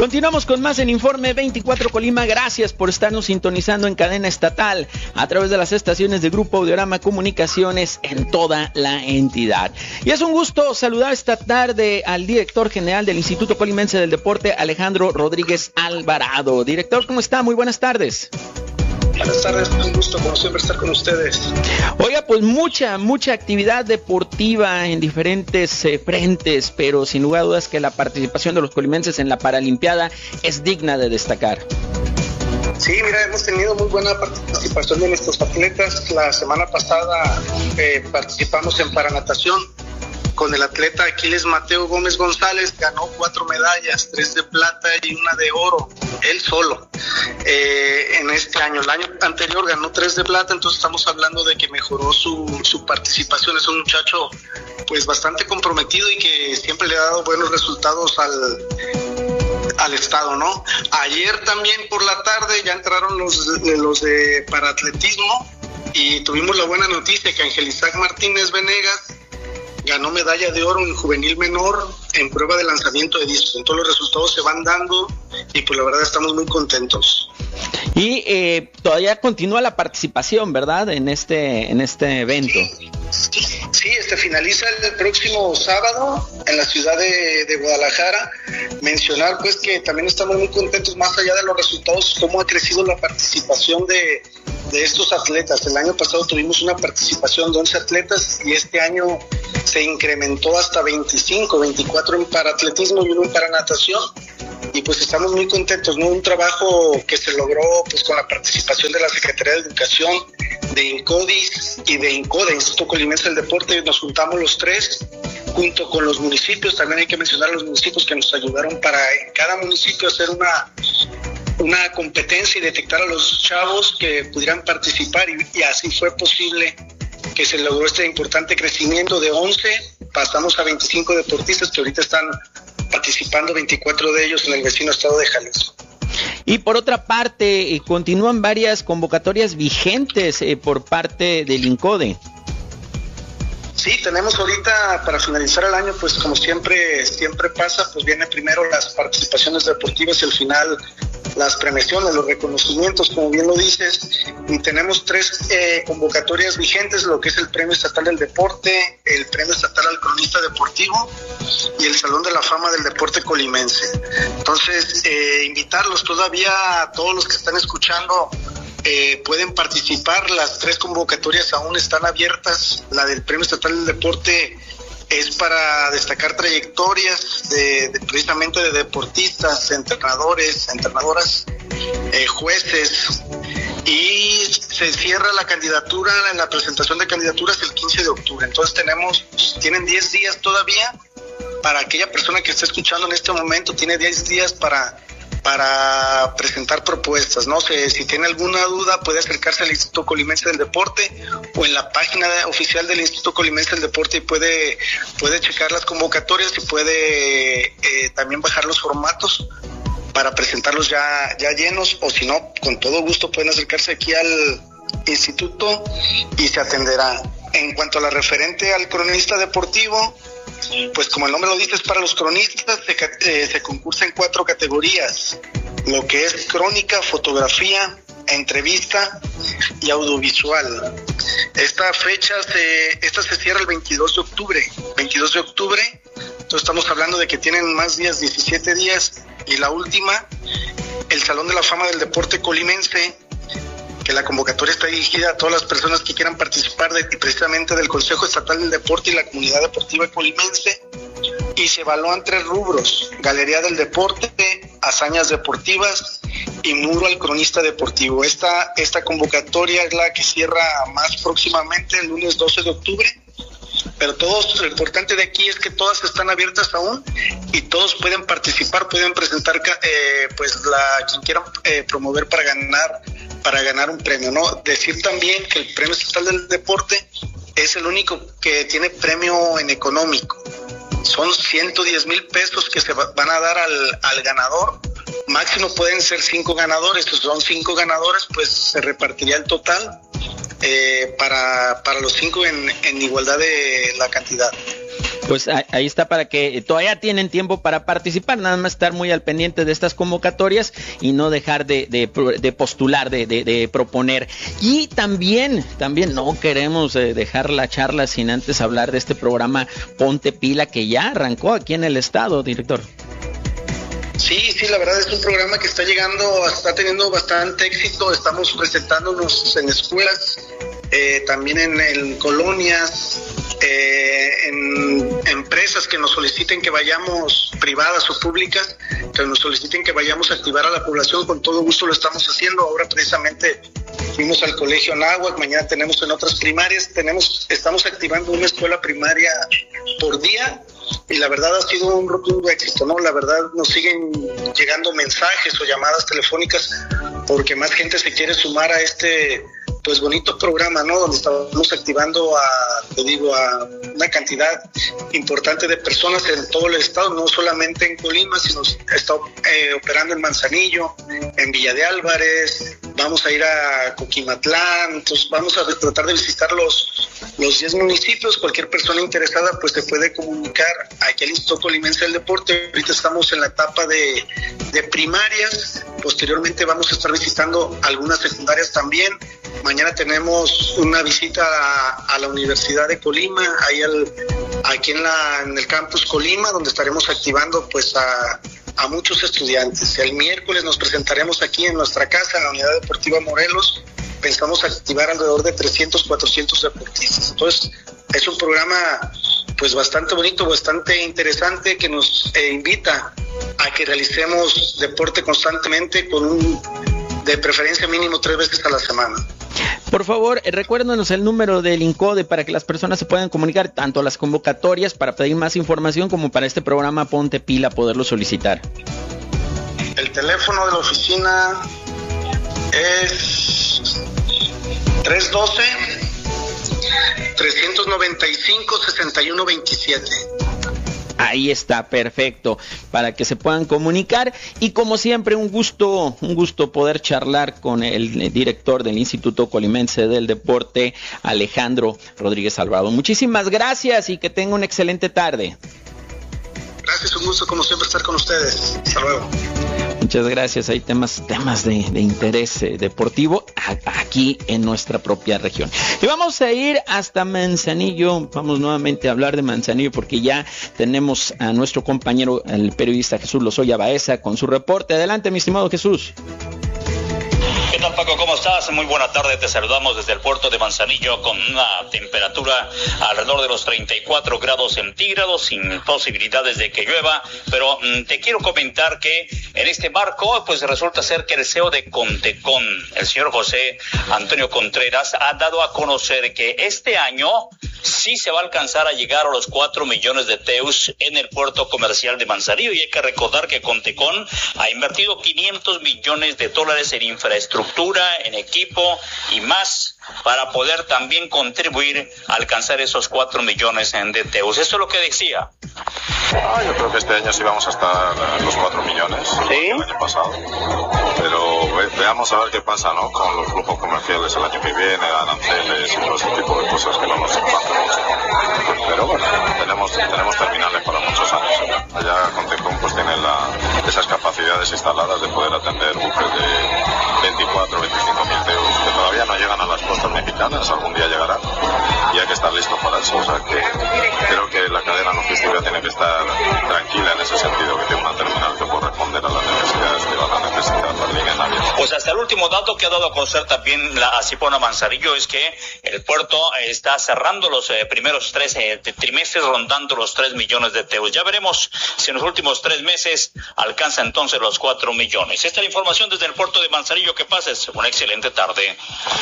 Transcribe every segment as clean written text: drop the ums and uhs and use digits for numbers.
Continuamos con más en Informe 24 Colima. Gracias por estarnos sintonizando en cadena estatal a través de las estaciones de Grupo Audiorama Comunicaciones en toda la entidad. Y es un gusto saludar esta tarde al director general del Instituto Colimense del Deporte, Alejandro Rodríguez Alvarado. Director, ¿cómo está? Muy buenas tardes. Buenas tardes, un gusto como siempre estar con ustedes. Oiga, pues mucha actividad deportiva en diferentes frentes, pero sin lugar a dudas que la participación de los colimenses en la Paralimpiada es digna de destacar. Sí, mira, hemos tenido muy buena participación de nuestros atletas. La semana pasada participamos en paranatación con el atleta Aquiles Mateo Gómez González. Ganó 4 medallas, 3 de plata y 1 de oro, él solo. En este año, el año anterior ganó 3 de plata, entonces estamos hablando de que mejoró su participación. Es un muchacho pues bastante comprometido y que siempre le ha dado buenos resultados al estado, ¿no? Ayer también por la tarde ya entraron los de paraatletismo y tuvimos la buena noticia que Ángel Isaac Martínez Venegas ganó medalla de oro en juvenil menor en prueba de lanzamiento de discos. Entonces los resultados se van dando y pues la verdad estamos muy contentos. Y todavía continúa la participación, ¿verdad? En este evento. Sí, finaliza el próximo sábado en la ciudad de Guadalajara. Mencionar pues que también estamos muy contentos, más allá de los resultados, cómo ha crecido la participación de estos atletas. El año pasado tuvimos una participación de 11 atletas y este año se incrementó hasta 25, 24 en paraatletismo y 1 en paranatación. Y pues estamos muy contentos, ¿no? Un trabajo que se logró pues con la participación de la Secretaría de Educación, de INCODIS y de INCODE, Instituto Colimense del Deporte. Nos juntamos los tres junto con los municipios. También hay que mencionar a los municipios que nos ayudaron para en cada municipio hacer una competencia y detectar a los chavos que pudieran participar, y así fue posible que se logró este importante crecimiento. De 11 pasamos a 25 deportistas que ahorita están participando, 24 de ellos en el vecino estado de Jalisco. Y por otra parte, continúan varias convocatorias vigentes por parte del INCODE. Sí, tenemos ahorita para finalizar el año, pues como siempre pasa, pues viene primero las participaciones deportivas y al final las premiaciones, los reconocimientos, como bien lo dices, y tenemos 3 convocatorias vigentes, lo que es el Premio Estatal del Deporte, el Premio Estatal al Cronista Deportivo y el Salón de la Fama del Deporte Colimense. Entonces, invitarlos todavía a todos los que están escuchando, pueden participar. Las 3 convocatorias aún están abiertas. La del Premio Estatal del Deporte es para destacar trayectorias precisamente de deportistas, entrenadores, entrenadoras, jueces, y se cierra la candidatura, en la presentación de candidaturas el 15 de octubre. Entonces tienen 10 días todavía. Para aquella persona que está escuchando en este momento, tiene 10 días para presentar propuestas, ¿no? Si tiene alguna duda puede acercarse al Instituto Colimense del Deporte o en la página oficial del Instituto Colimense del Deporte y puede checar las convocatorias y puede también bajar los formatos para presentarlos ya llenos, o si no, con todo gusto pueden acercarse aquí al instituto y se atenderá. En cuanto a la referente al cronista deportivo, pues como el nombre lo dice, es para los cronistas. Se concursa en 4 categorías, lo que es crónica, fotografía, entrevista y audiovisual. Esta se cierra el 22 de octubre, entonces estamos hablando de que tienen más días, 17 días, y la última, el Salón de la Fama del Deporte Colimense, que la convocatoria está dirigida a todas las personas que quieran participar precisamente del Consejo Estatal del Deporte y la Comunidad Deportiva Colimense, y se evalúan 3 rubros: Galería del Deporte, Hazañas Deportivas y Muro al Cronista Deportivo. Esta convocatoria es la que cierra más próximamente el lunes 12 de octubre, pero lo importante de aquí es que todas están abiertas aún y todos pueden participar, pueden presentar quien quieran promover para ganar un premio, ¿no? Decir también que el Premio Estatal del Deporte es el único que tiene premio en económico. Son 110,000 pesos que se van a dar al ganador. Máximo pueden ser 5 ganadores. Si son 5 ganadores, pues se repartiría el total para los 5 en igualdad de la cantidad. Pues ahí está, para que todavía tienen tiempo para participar, nada más estar muy al pendiente de estas convocatorias y no dejar de postular, de proponer. Y también no queremos dejar la charla sin antes hablar de este programa Ponte Pila, que ya arrancó aquí en el estado, director. Sí, la verdad es un programa que está teniendo bastante éxito. Estamos presentándonos en escuelas, también en colonias, en empresas que nos soliciten que vayamos, privadas o públicas, que nos soliciten que vayamos a activar a la población. Con todo gusto lo estamos haciendo. Ahora precisamente fuimos al colegio Anáhuac, mañana tenemos en otras primarias, estamos activando una escuela primaria por día, y la verdad ha sido un rotundo éxito, ¿no? La verdad nos siguen llegando mensajes o llamadas telefónicas porque más gente se quiere sumar a este pues bonito programa, ¿no? Donde estamos activando a una cantidad importante de personas en todo el estado, no solamente en Colima, sino está operando en Manzanillo, en Villa de Álvarez, vamos a ir a Coquimatlán, entonces vamos a tratar de visitar los 10 municipios. Cualquier persona interesada pues se puede comunicar aquí al Instituto Colimense del Deporte. Ahorita estamos en la etapa de primarias, posteriormente vamos a estar visitando algunas secundarias también. Mañana tenemos una visita a la Universidad de Colima, aquí en el campus Colima, donde estaremos activando pues a muchos estudiantes. El miércoles nos presentaremos aquí en nuestra casa, en la Unidad Deportiva Morelos. Pensamos activar alrededor de 300, 400 deportistas. Entonces, es un programa pues bastante bonito, bastante interesante, que nos invita a que realicemos deporte constantemente, de preferencia mínimo 3 veces a la semana. Por favor, recuérdanos el número del INCODE para que las personas se puedan comunicar, tanto a las convocatorias para pedir más información como para este programa Ponte Pila, poderlo solicitar. El teléfono de la oficina es 312-395-6127. Ahí está, perfecto, para que se puedan comunicar. Y como siempre, un gusto poder charlar con el director del Instituto Colimense del Deporte, Alejandro Rodríguez Alvarado. Muchísimas gracias y que tenga una excelente tarde. Gracias, un gusto como siempre estar con ustedes. Hasta luego. Muchas gracias. Hay temas de interés deportivo aquí en nuestra propia región. Y vamos a ir hasta Manzanillo. Vamos nuevamente a hablar de Manzanillo porque ya tenemos a nuestro compañero, el periodista Jesús Lozoya Baeza, con su reporte. Adelante, mi estimado Jesús. ¿Qué tal, Paco? ¿Cómo estás? Muy buena tarde, te saludamos desde el puerto de Manzanillo con una temperatura alrededor de los 34 grados centígrados, sin posibilidades de que llueva, pero te quiero comentar que en este marco, pues resulta ser que el CEO de Contecon, el señor José Antonio Contreras, ha dado a conocer que este año sí se va a alcanzar a llegar a los 4 millones de TEUs en el puerto comercial de Manzanillo, y hay que recordar que Contecon ha invertido $500 millones en infraestructura, en equipo y más para poder también contribuir a alcanzar esos 4 millones de TEUs. Esto es lo que decía. Yo creo que este año sí vamos a estar en los 4 millones, ¿sí? El año pasado. Pero veamos a ver qué pasa, ¿no? Con los grupos comerciales el año que viene, aranceles y todo ese tipo de cosas que no nos impactan mucho. Pero bueno, tenemos terminales para muchos años. Allá Contecon pues tiene esas capacidades instaladas de poder atender buques de 24, 25 mil TEUs que todavía no llegan a las costas mexicanas, algún día llegarán y hay que estar listos para eso. O sea que creo que la cadena logística tiene que estar tranquila en ese sentido, que tiene una terminal que puede responder a las necesidades que van a necesitar las líneas navieras. Pues hasta el último dato que ha dado a conocer también la Acipona Manzanillo es que el puerto está cerrando los primeros 3 trimestres rondando los 3 millones de TEUs. Ya veremos si en los últimos 3 meses alcanza entonces los 4 millones. Esta es la información desde el puerto de Manzanillo. Que pases una excelente tarde.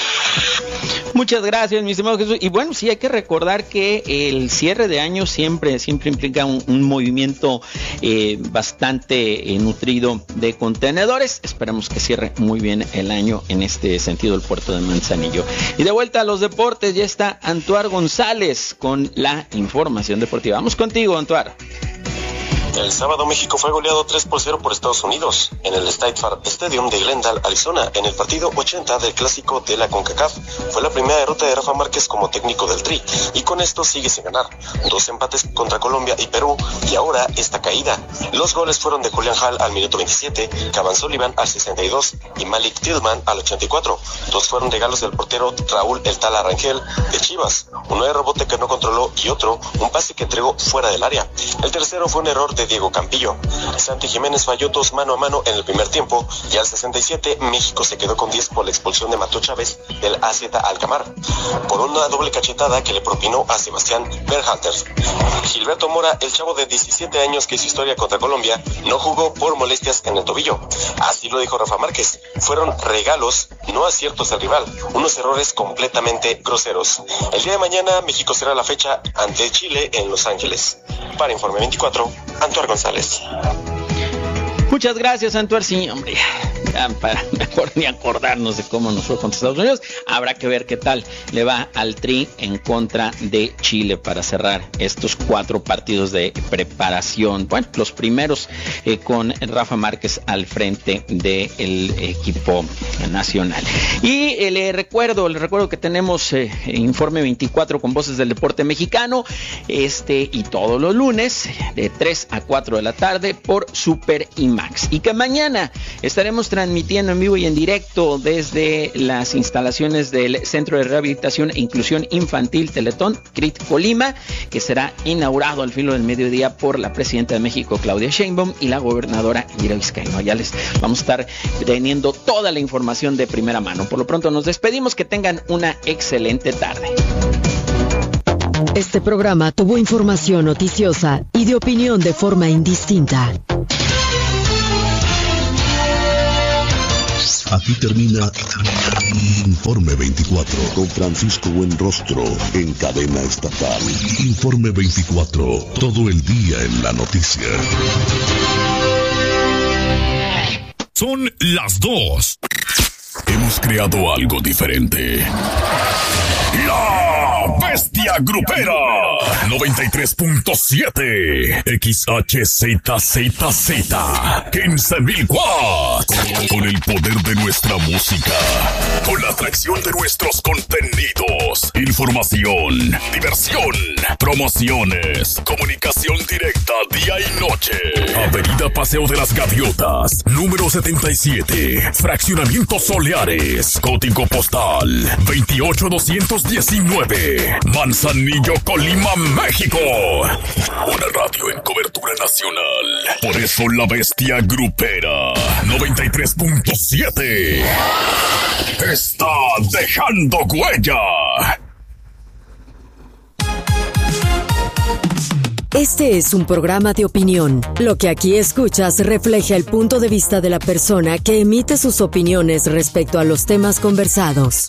Muchas gracias, mi estimado Jesús. Y bueno, sí hay que recordar que el cierre de año siempre implica un movimiento bastante nutrido de contenedores. Esperamos que cierre muy bien el año en este sentido el puerto de Manzanillo. Y de vuelta a los deportes, ya está Antuar González con la información deportiva. Vamos contigo, Antuar. El sábado México fue goleado 3-0 por Estados Unidos en el State Farm Stadium de Glendale, Arizona, en el partido 80 del clásico de la CONCACAF. Fue la primera derrota de Rafa Márquez como técnico del Tri y con esto sigue sin ganar. 2 empates contra Colombia y Perú y ahora esta caída. Los goles fueron de Julián Hall al minuto 27, Cavan Sullivan al 62 y Malik Tillman al 84. 2 fueron regalos del portero Raúl El Tala Rangel de Chivas, uno de rebote que no controló y otro un pase que entregó fuera del área. El tercero fue un error de Diego Campillo. Santi Jiménez falló 2 mano a mano en el primer tiempo y al 67 México se quedó con 10 por la expulsión de Mateo Chávez del AZ Alkmaar por una doble cachetada que le propinó a Sebastián Berhalter. Gilberto Mora, el chavo de 17 años que hizo historia contra Colombia, no jugó por molestias en el tobillo. Así lo dijo Rafa Márquez. Fueron regalos, no aciertos del rival, unos errores completamente groseros. El día de mañana México será la fecha ante Chile en Los Ángeles. Para Informe 24, Antuar González. Muchas gracias, Antuar. Sí, hombre, ya para mejor ni acordarnos de cómo nos fue contra Estados Unidos. Habrá que ver qué tal le va al Tri en contra de Chile para cerrar estos 4 partidos de preparación. Bueno, los primeros con Rafa Márquez al frente del equipo nacional. Y le recuerdo que tenemos Informe 24 con voces del deporte mexicano, y todos los lunes de 3 a 4 de la tarde por Super IMAX. Y que mañana estaremos transmitiendo en vivo y en directo desde las instalaciones del Centro de Rehabilitación e Inclusión Infantil Teletón CRIT Colima, que será inaugurado al filo del mediodía por la presidenta de México, Claudia Sheinbaum, y la gobernadora Indira Vizcaíno. Ya les vamos a estar teniendo toda la información de primera mano. Por lo pronto nos despedimos, que tengan una excelente tarde. Este programa tuvo información noticiosa y de opinión de forma indistinta. Aquí termina Informe 24 con Francisco Buenrostro en cadena estatal. Informe 24, todo el día en la noticia. Son las 2. Hemos creado algo diferente. La Bestia Grupera 93.7 XHZZZ 15,000 watts. Con el poder de nuestra música, con la atracción de nuestros contenidos, información, diversión, promociones, comunicación directa día y noche. Avenida Paseo de las Gaviotas, número 77, Fraccionamiento Soleares, código postal 28219, Manzanillo, Colima, México. Una radio en cobertura nacional. Por eso la Bestia Grupera 93.7 está dejando huella. Este es un programa de opinión. Lo que aquí escuchas refleja el punto de vista de la persona que emite sus opiniones respecto a los temas conversados.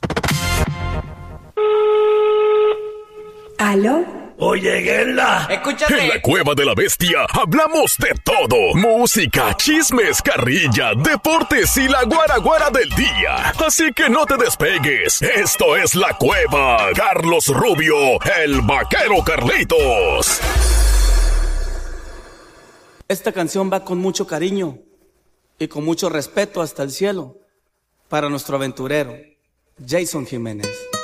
¿Aló? Oye, Guerla. Escúchate. En la Cueva de la Bestia hablamos de todo. Música, chismes, carrilla, deportes y la guaraguara del día. Así que no te despegues. Esto es La Cueva. Carlos Rubio, el vaquero Carlitos. Esta canción va con mucho cariño y con mucho respeto hasta el cielo para nuestro aventurero, Jason Jiménez.